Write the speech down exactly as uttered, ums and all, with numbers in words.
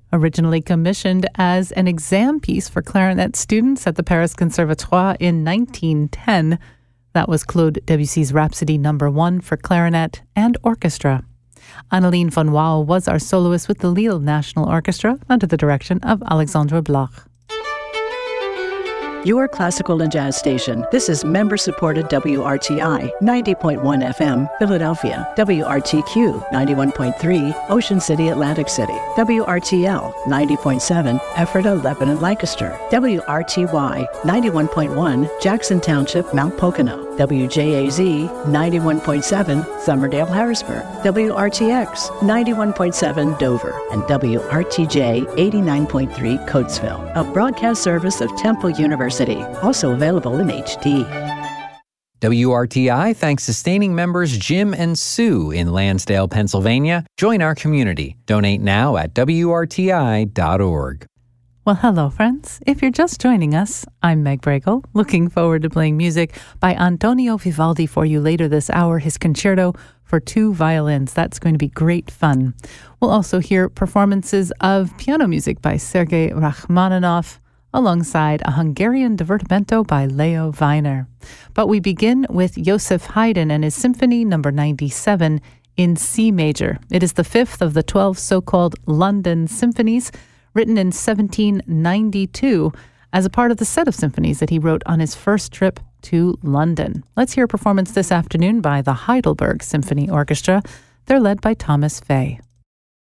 Originally commissioned as an exam piece for clarinet students at the Paris Conservatoire in nineteen ten, that was Claude Debussy's Rhapsody Number One for clarinet and orchestra. Anneline von Wau was our soloist with the Lille National Orchestra under the direction of Alexandre Bloch. Your classical and jazz station. This is member-supported W R T I, ninety point one F M, Philadelphia. W R T Q, ninety-one point three, Ocean City, Atlantic City. W R T L, ninety point seven, Ephrata, Lebanon, Lancaster. W R T Y, ninety-one point one, Jackson Township, Mount Pocono. W J A Z, ninety-one point seven, Somerdale, Harrisburg. W R T X, ninety-one point seven, Dover. And W R T J, eighty-nine point three, Coatesville. A broadcast service of Temple University. Also available in H D. W R T I thanks sustaining members Jim and Sue in Lansdale, Pennsylvania. Join our community. Donate now at W R T I dot org. Well, hello, friends. If you're just joining us, I'm Meg Bregel, looking forward to playing music by Antonio Vivaldi for you later this hour, his concerto for two violins. That's going to be great fun. We'll also hear performances of piano music by Sergei Rachmaninoff, alongside a Hungarian divertimento by Leo Weiner. But we begin with Joseph Haydn and his Symphony Number ninety-seven in C major. It is the fifth of the twelve so-called London symphonies, written in seventeen ninety-two as a part of the set of symphonies that he wrote on his first trip to London. Let's hear a performance this afternoon by the Heidelberg Symphony Orchestra. They're led by Thomas Fay.